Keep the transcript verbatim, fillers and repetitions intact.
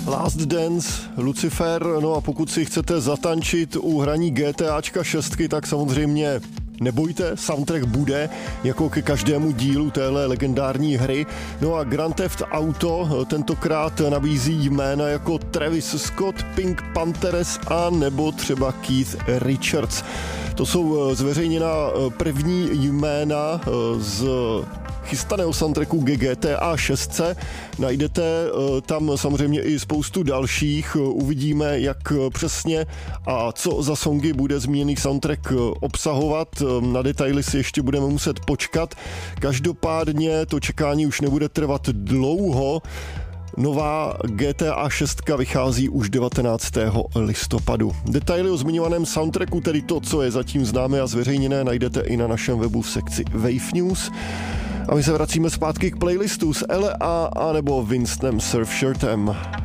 Last Dance, Lucifer, no a pokud si chcete zatančit u hraní GTAčka šest, tak samozřejmě nebojte, soundtrack bude jako ke každému dílu téhle legendární hry. No a Grand Theft Auto tentokrát nabízí jména jako Travis Scott, Pink Panthers a nebo třeba Keith Richards. To jsou zveřejněna první jména z chystaného soundtracku k G T A šest. Najdete tam samozřejmě i spoustu dalších. Uvidíme, jak přesně a co za songy bude zmíněný soundtrack obsahovat. Na detaily si ještě budeme muset počkat. Každopádně to čekání už nebude trvat dlouho. Nová G T A šest vychází už devatenáctého listopadu. Detaily o zmiňovaném soundtracku, tedy to, co je zatím známé a zveřejněné, najdete i na našem webu v sekci Wave News. A my se vracíme zpátky k playlistu s L A a nebo Winstonem Surfshirtem.